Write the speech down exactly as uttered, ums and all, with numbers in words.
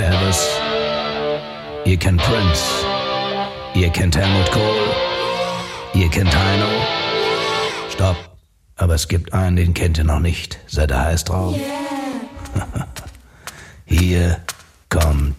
Elvis, ihr kennt Prince, ihr kennt Helmut Kohl, ihr kennt Heino. Stopp, aber es gibt einen, den kennt ihr noch nicht. Seid ihr heiß drauf? Yeah. Hier kommt